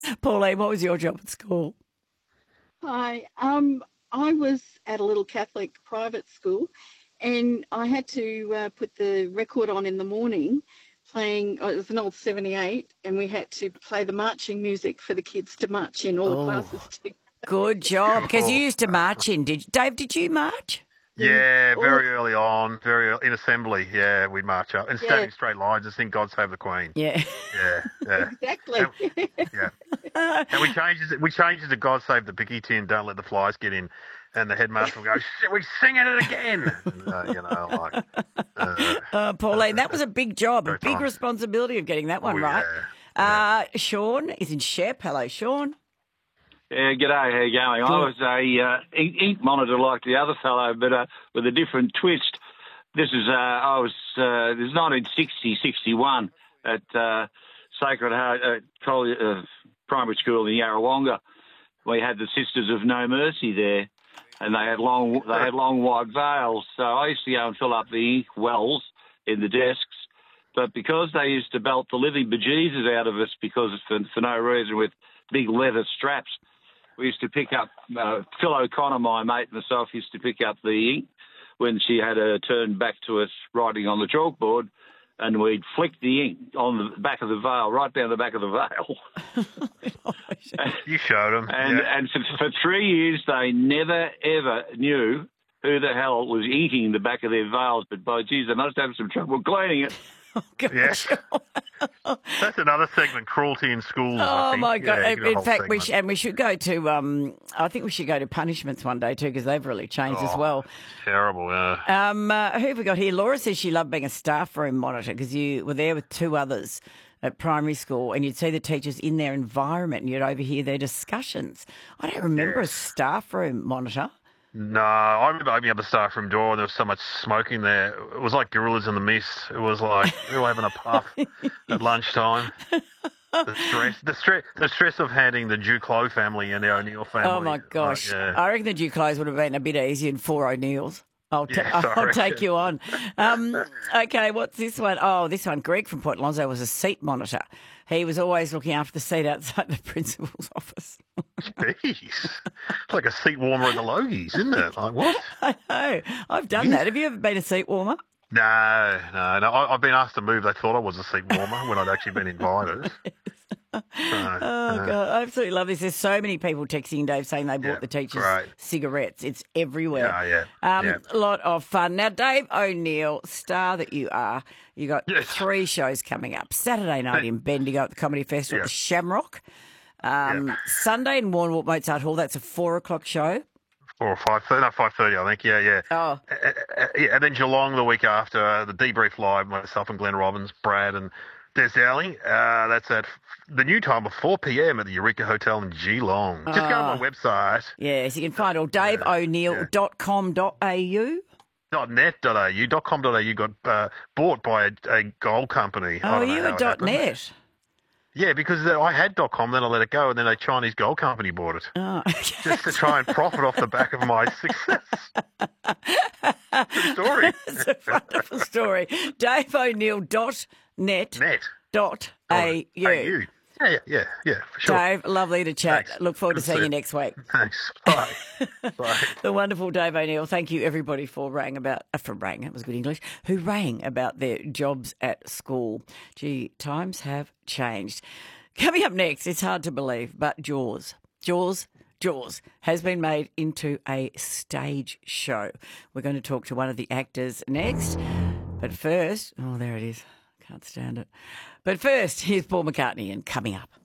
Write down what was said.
Pauline, what was your job at school? Hi. I was at a little Catholic private school, and I had to put the record on in the morning, playing. Oh, it was an old '78, and we had to play the marching music for the kids to march in all the classes Oh, to. good job. Because you Oh, used to march in, did you? Dave, did you march? Yeah, yeah, all of very early on, very early, in assembly. Yeah, we'd march up and stand yeah, in straight lines and sing "God Save the Queen." Yeah. Yeah, yeah, exactly. and, yeah. And we changed it to "God Save the Picky Tin." Don't let the flies get in. And the headmaster will go, "We're singing it again." And, Pauline, that was a big job, a great big times. responsibility of getting that Oh one right. yeah, yeah. Sean is in Shep. Hello, Sean. Yeah, g'day. How you going? I Good. was a ink monitor like the other fellow, but with a different twist. This is 1960, 61 at Sacred Heart Primary School in Yarrawonga. We had the Sisters of No Mercy there, and they had long white veils. So I used to go and fill up the ink wells in the desks. But because they used to belt the living bejesus out of us for no reason with big leather straps, we used to pick up, Phil O'Connor, my mate, and myself used to pick up the ink when she had her turn back to us writing on the chalkboard, and we'd flick the ink on the back of the veil, right down the back of the veil. You showed them. And Yeah. and for 3 years, they never, ever knew who the hell was inking the back of their veils, but by geez, they must have some trouble cleaning it. Oh, God. Yes. That's another segment, cruelty in schools. I Oh think. my God! Yeah, you could do a In whole fact, segment. we should go to. I think we should go to punishments one day too, because they've really changed as Oh, well. terrible. Yeah. Who have we got here? Laura says she loved being a staff room monitor because you were there with two others at primary school, and you'd see the teachers in their environment, and you'd overhear their discussions. I don't remember a Yes. staff room monitor. No, I remember opening up the staff room door and there was so much smoke in there. It was like gorillas in the mist. It was like we were having a puff at lunchtime. The stress of handing the Duclos family and the O'Neill family. Oh my gosh! Yeah. I reckon the Duclos would have been a bit easier than four O'Neills. Yeah, I'll sorry. take you on. Okay, what's this one? Oh, this one. Greg from Port Lonzo was a seat monitor. He was always looking after the seat outside the principal's office. Jeez. It's like a seat warmer at the Logies, isn't it? Like, what? I know. I've done that. Have you ever been a seat warmer? No. I've been asked to move. They thought I was a seat warmer when I'd actually been invited. Oh, God. I absolutely love this. There's so many people texting Dave saying they bought Yeah, the teachers great. cigarettes. It's everywhere. Yeah. A lot of fun. Now, Dave O'Neill, star that you are, you got Yes. 3 shows coming up. Saturday night in Bendigo at the Comedy Festival at Yeah. the Shamrock. Yeah. Sunday in Warrnambool Mozart Hall. That's a 4:00 show. 4 or 5:30, no, 5:30, I think. Yeah. Oh, Yeah, and then Geelong the week after, the debrief live, myself and Glenn Robbins, Brad and Des Dowling. That's at the new time of 4 p.m. at the Eureka Hotel in Geelong. Just go on my website, yes. You can find all daveo'neill.com.au. .net.au, got bought by a gold company. I Oh, don't know you how were it happened. .net. Yeah, because I had .com, then I let it go, and then a Chinese gold company bought it. Oh, Just to try and profit off the back of my success. True story. it's a wonderful story. daveo'neill.net.au. Net. AU. Yeah, for sure. Dave, lovely to chat. Thanks. Look forward to Good seeing see you you. next week. Thanks. Bye. Bye. The wonderful Dave O'Neill. Thank you, everybody, for that was good English, who rang about their jobs at school. Gee, times have changed. Coming up next, it's hard to believe, but Jaws has been made into a stage show. We're going to talk to one of the actors next. But first, oh, there it is. Can't stand it. But first, here's Paul McCartney and Coming Up.